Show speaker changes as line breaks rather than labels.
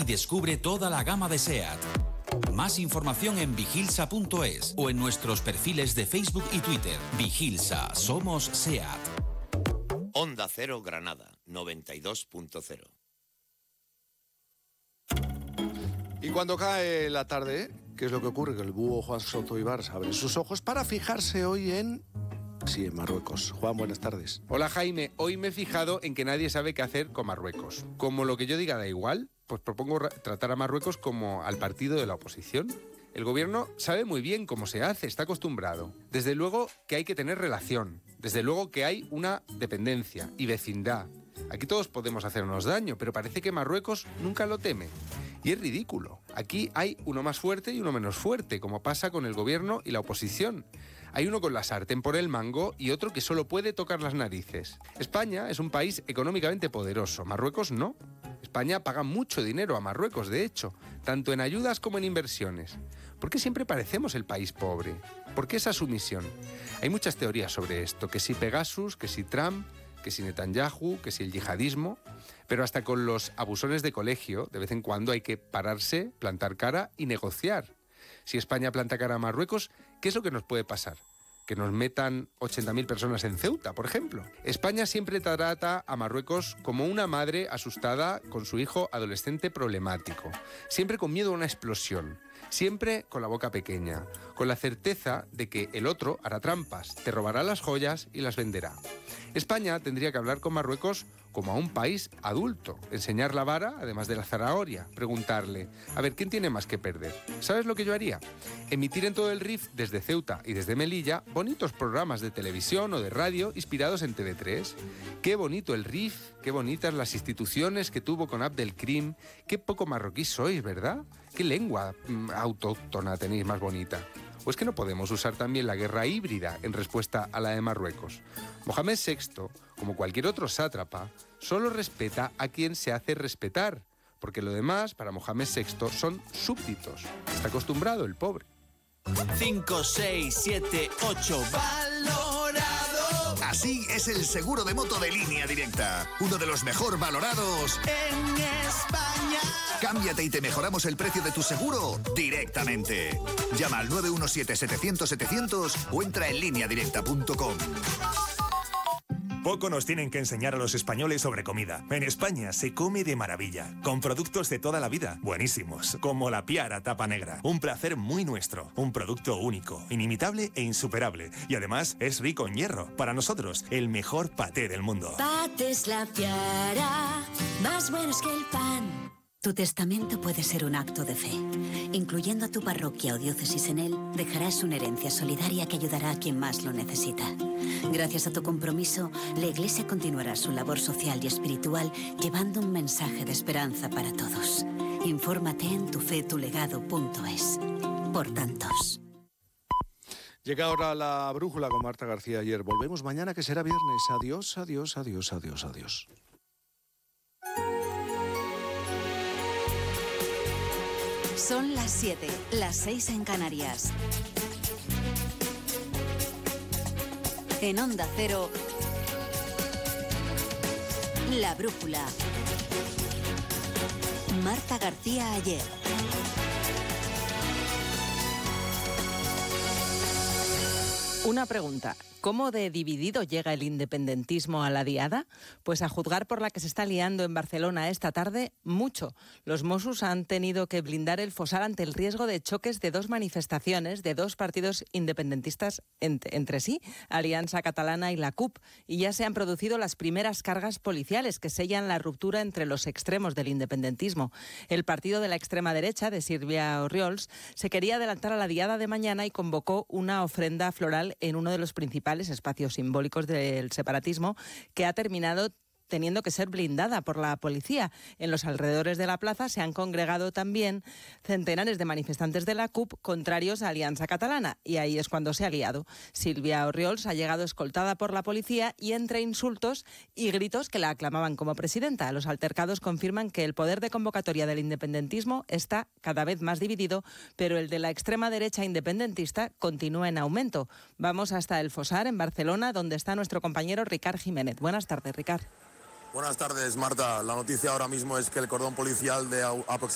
descubre toda la gama de SEAT. Más información en vigilsa.es o en nuestros perfiles de Facebook y Twitter. Vigilsa, somos SEAT.
Onda Cero Granada, 92.0.
Y cuando cae la tarde, ¿qué es lo que ocurre? Que el búho Juan Soto Ibars abre sus ojos para fijarse hoy en Marruecos. Juan, buenas tardes.
Hola Jaime, hoy me he fijado en que nadie sabe qué hacer con Marruecos. Como lo que yo diga da igual, pues propongo tratar a Marruecos como al partido de la oposición. El gobierno sabe muy bien cómo se hace, está acostumbrado. Desde luego que hay que tener relación, desde luego que hay una dependencia y vecindad. Aquí todos podemos hacernos daño, pero parece que Marruecos nunca lo teme. Y es ridículo. Aquí hay uno más fuerte y uno menos fuerte, como pasa con el gobierno y la oposición. Hay uno con la sartén por el mango y otro que solo puede tocar las narices. España es un país económicamente poderoso, Marruecos no. España paga mucho dinero a Marruecos, de hecho, tanto en ayudas como en inversiones. ¿Por qué siempre parecemos el país pobre? ¿Por qué esa sumisión? Hay muchas teorías sobre esto, que si Pegasus, que si Trump, que si Netanyahu, que si el yihadismo, pero hasta con los abusones de colegio, de vez en cuando hay que pararse, plantar cara y negociar. Si España planta cara a Marruecos, ¿qué es lo que nos puede pasar? Que nos metan 80.000 personas en Ceuta, por ejemplo. España siempre trata a Marruecos como una madre asustada con su hijo adolescente problemático, siempre con miedo a una explosión, siempre con la boca pequeña, con la certeza de que el otro hará trampas, te robará las joyas y las venderá. España tendría que hablar con Marruecos como a un país adulto, enseñar la vara, además de la zanahoria, preguntarle, a ver, ¿quién tiene más que perder? ¿Sabes lo que yo haría? Emitir en todo el Rif, desde Ceuta y desde Melilla, bonitos programas de televisión o de radio inspirados en TV3. Qué bonito el Rif, qué bonitas las instituciones que tuvo con Abdelkrim, qué poco marroquí sois, ¿verdad? Qué lengua autóctona tenéis más bonita. ¿O es que no podemos usar también la guerra híbrida en respuesta a la de Marruecos? Mohamed VI, como cualquier otro sátrapa, solo respeta a quien se hace respetar, porque lo demás, para Mohamed VI, son súbditos. Está acostumbrado el pobre.
5, 6, 7, 8, valorado.
Así es el seguro de moto de Línea Directa, uno de los mejor valorados
en España.
Cámbiate y te mejoramos el precio de tu seguro directamente. Llama al 917-700-700 o entra en lineadirecta.com.
Poco nos tienen que enseñar a los españoles sobre comida. En España se come de maravilla, con productos de toda la vida, buenísimos, como la Piara Tapa Negra. Un placer muy nuestro, un producto único, inimitable e insuperable. Y además es rico en hierro. Para nosotros, el mejor paté del mundo.
Patés La Piara, más buenos que el pan. Tu testamento puede ser un acto de fe. Incluyendo a tu parroquia o diócesis en él, dejarás una herencia solidaria que ayudará a quien más lo necesita. Gracias a tu compromiso, la Iglesia continuará su labor social y espiritual llevando un mensaje de esperanza para todos. Infórmate en tufetulegado.es. Por tantos.
Llega ahora la brújula con Marta García Ayer. Volvemos mañana, que será viernes. Adiós, adiós, adiós, adiós, adiós.
Son las 7, las 6 en Canarias. En Onda Cero, La Brújula. Marta García Ayer.
Una pregunta. ¿Cómo de dividido llega el independentismo a la diada? Pues a juzgar por la que se está liando en Barcelona esta tarde, mucho. Los Mossos han tenido que blindar el Fosar ante el riesgo de choques de dos manifestaciones de dos partidos independentistas entre sí, Alianza Catalana y la CUP, y ya se han producido las primeras cargas policiales que sellan la ruptura entre los extremos del independentismo. El partido de la extrema derecha, de Sílvia Orriols, se quería adelantar a la diada de mañana y convocó una ofrenda floral en uno de los principales espacios simbólicos del separatismo, que ha terminado teniendo que ser blindada por la policía. En los alrededores de la plaza se han congregado también centenares de manifestantes de la CUP contrarios a Alianza Catalana, y ahí es cuando se ha liado. Sílvia Orriols ha llegado escoltada por la policía y entre insultos y gritos que la aclamaban como presidenta. Los altercados confirman que el poder de convocatoria del independentismo está cada vez más dividido, pero el de la extrema derecha independentista continúa en aumento. Vamos hasta el Fosar, en Barcelona, donde está nuestro compañero Ricard Jiménez. Buenas tardes, Ricard.
Buenas tardes, Marta. La noticia ahora mismo es que el cordón policial de aproximadamente